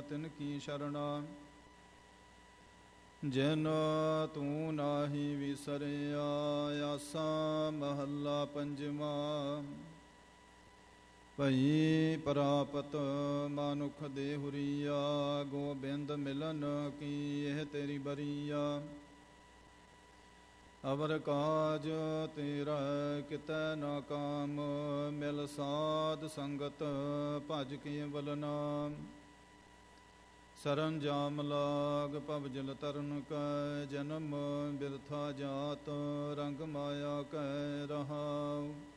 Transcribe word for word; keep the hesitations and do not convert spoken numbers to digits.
ਤਿਨ ਕੀ ਸ਼ਰਣਾ। ਜਿਨ ਤੂੰ ਨਾਹੀ ਵਿਸਰਿਆ, ਆਸਾ ਮਹੱਲਾ ਪੰਜਵਾਂ। ਭਈ ਪ੍ਰਾਪਤ ਮਨੁਖ ਦੇਹੁਰੀਆ, ਗੋਬਿੰਦ ਮਿਲਨ ਕੀ ਇਹ ਤੇਰੀ ਬਰੀਆ। ਅਵਰ ਕਾਜ ਤੇਰਾ ਕਿਤੈ ਨਾ ਕਾਮ, ਮਿਲ ਸਾਧ ਸੰਗਤ ਭਜ ਕੇਵਲ ਨਾਮ। ਸਰੰਜਾਮ ਲਾਗ ਭਵ ਜਲ ਤਰਨ ਕੈ, ਜਨਮ ਬਿਰਥਾ ਜਾਤ ਰੰਗ ਮਾਇਆ ਕੈ ਰਹਾਉ।